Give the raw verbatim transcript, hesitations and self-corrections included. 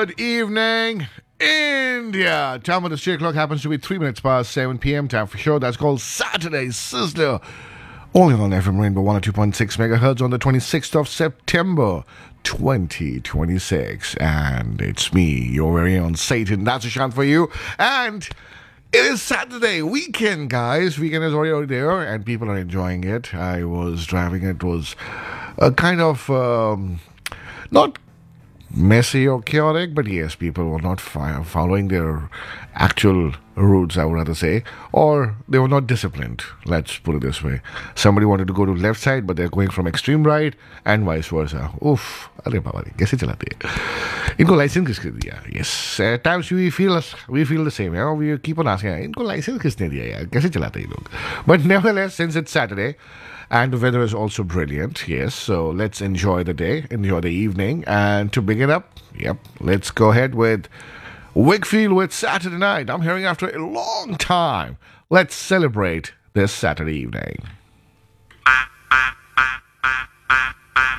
Good evening, India. Time of the state clock happens to be three minutes past seven p.m. Time for show that's called Saturday Sizzler. Only on F M Rainbow one oh two point six megahertz on the twenty-sixth of September, twenty twenty-six. And it's me, your very own Satan. That's a chant for you. And it is Saturday weekend, guys. Weekend is already out there, and people are enjoying it. I was driving. It was a kind of um, not messy or chaotic, but yes, people were not fi- following their actual routes, I would rather say, or they were not disciplined. Let's put it this way. Somebody wanted to go to left side, but they're going from extreme right, and vice versa. Oof, अरे बाबा रे, कैसे चलाते हैं? इनको licence किसने दिया? Yes, at times we feel we feel the same. You know, we keep on asking, इनको licence किसने दिया यार? कैसे चलाते हैं ये लोग? But nevertheless, since it's Saturday, and the weather is also brilliant, yes, so let's enjoy the day, enjoy the evening, and to bring it up, yep, let's go ahead with Wakefield with Saturday Night. I'm hearing after a long time. Let's celebrate this Saturday evening.